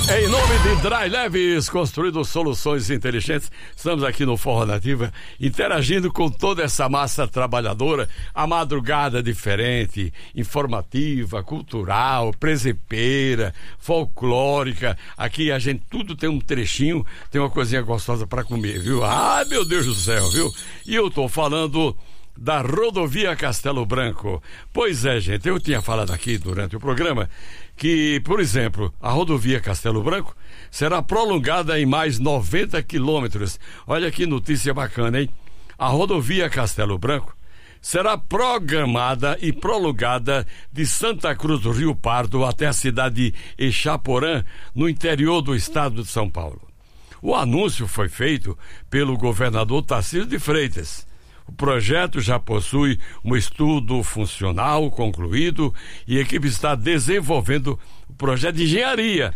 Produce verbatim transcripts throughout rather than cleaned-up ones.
Em nome de Dry Leves, construindo soluções inteligentes, estamos aqui no Forró Nativa, interagindo com toda essa massa trabalhadora, a madrugada diferente, informativa, cultural, presepeira, folclórica. Aqui a gente tudo tem um trechinho, tem uma coisinha gostosa para comer, viu? Ah, meu Deus do céu, viu? E eu tô falando da Rodovia Castelo Branco. Pois é, gente, eu tinha falado aqui durante o programa que, por exemplo, a Rodovia Castelo Branco será prolongada em mais noventa quilômetros. Olha que notícia bacana, hein? A Rodovia Castelo Branco será programada e prolongada de Santa Cruz do Rio Pardo até a cidade de Exaporã, no interior do estado de São Paulo. O anúncio foi feito pelo governador Tarcísio de Freitas. O projeto já possui um estudo funcional concluído e a equipe está desenvolvendo o projeto de engenharia.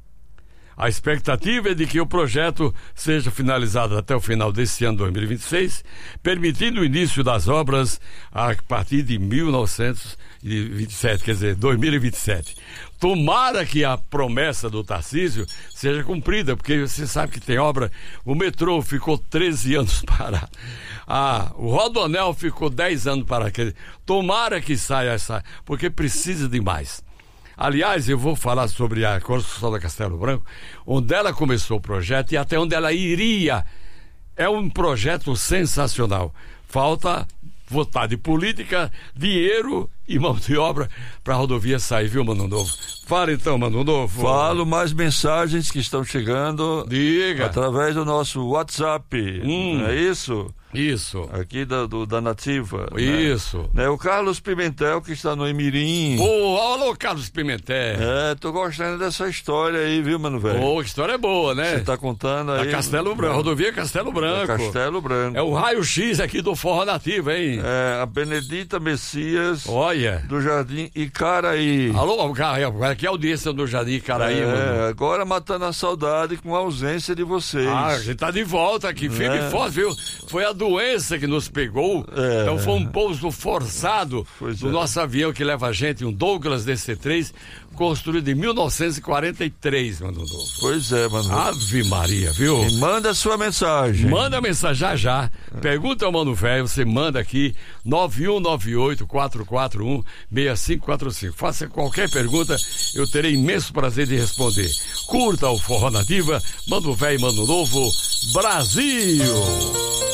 A expectativa é de que o projeto seja finalizado até o final desse ano dois mil e vinte e seis, permitindo o início das obras a partir de mil novecentos e vinte e sete, quer dizer, dois mil e vinte e sete. Tomara que a promessa do Tarcísio seja cumprida, porque você sabe que tem obra. O metrô ficou treze anos parado. Ah, o Rodoanel ficou dez anos parado. Tomara que saia essa, porque precisa de mais. Aliás, eu vou falar sobre a construção da Castelo Branco, onde ela começou o projeto e até onde ela iria. É um projeto sensacional. Falta vontade política, dinheiro e mão de obra para a rodovia sair, viu, Mano Novo? Fala então, Mano Novo. Falo mais mensagens que estão chegando. Diga. Através do nosso WhatsApp. Hum. Não é isso? Isso. Aqui da, do, da Nativa. Isso. Né? O Carlos Pimentel, que está no Emirim. Ô, alô, Carlos Pimentel. É, tô gostando dessa história aí, viu, mano, velho? Ô, história é boa, né? Você tá contando aí. A Castelo Branco, rodovia Castelo Branco. Da Castelo Branco. É o raio-x aqui do Forró Nativo, hein? É, a Benedita Messias. Olha. Do Jardim Icaraí. Alô, aqui é a audiência do Jardim Icaraí, é, mano. Agora matando a saudade com a ausência de vocês. Ah, a gente tá de volta aqui, firme É. e forte, viu? Foi a doença que nos pegou, É. então foi um pouso forçado Pois do é. nosso avião que leva a gente, um Douglas D C três, construído em mil novecentos e quarenta e três, mano novo. Pois é, mano. Ave Maria, viu? E manda a sua mensagem. Manda mensagem já já. Pergunta ao Mano Velho, você manda aqui nove um nove oito, quatro quatro um, seis cinco quatro cinco. Faça qualquer pergunta, eu terei imenso prazer de responder. Curta o Forró Nativa, Mano Velho, Mano Novo, Brasil!